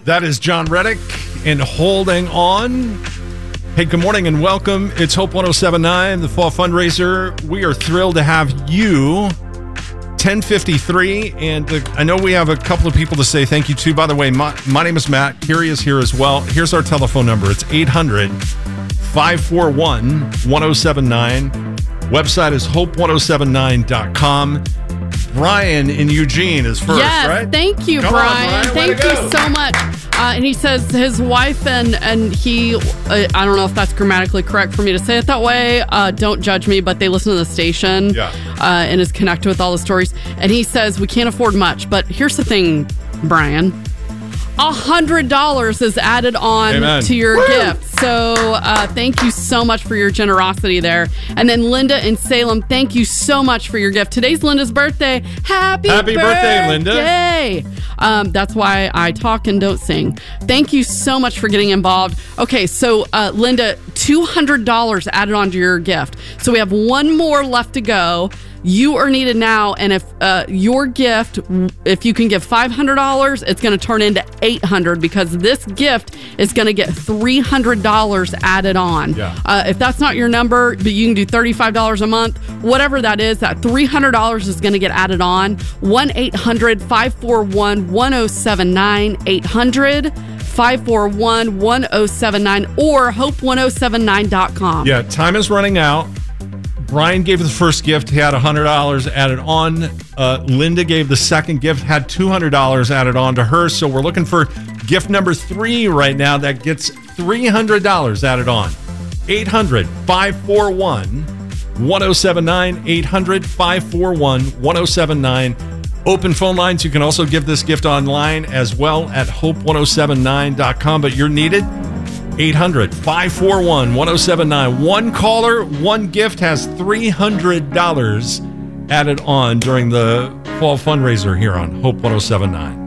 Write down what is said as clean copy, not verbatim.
That is John Reddick and Holding On. Hey, good morning and welcome. It's Hope 107.9, the fall fundraiser. We are thrilled to have you. 10:53, and I know we have a couple of people to say thank you to. By the way, my name is Matt. Carrie is here as well. Here's our telephone number. It's 800-541-1079. Website is hope1079.com. Brian in Eugene is first, yes, right? Thank you, Brian. Thank you so much. And he says his wife and he, I don't know if that's grammatically correct for me to say it that way. Don't judge me, but they listen to the station and is connected with all the stories. And he says we can't afford much, but here's the thing, Brian. $100 is added on to your gift. So thank you so much for your generosity there. And then Linda in Salem, thank you so much for your gift. Today's Linda's birthday. Happy birthday, Linda. That's why I talk and don't sing. Thank you so much for getting involved. Okay, so Linda, $200 added on to your gift. So we have one more left to go. You are needed now, and if your gift, if you can give $500, it's going to turn into $800 because this gift is going to get $300 added on. If that's not your number, but you can do $35 a month, whatever that is, that $300 is going to get added on. 1-800-541-1079, 800-541-1079, or hope1079.com. Yeah, time is running out. Brian gave the first gift. He had $100 added on. Linda gave the second gift, had $200 added on to her. So we're looking for gift number 3 right now that gets $300 added on. 800-541-1079. 800-541-1079. Open phone lines. You can also give this gift online as well at hope1079.com. But you're needed. 800-541-1079. One caller, one gift has $300 added on during the fall fundraiser here on Hope 107.9.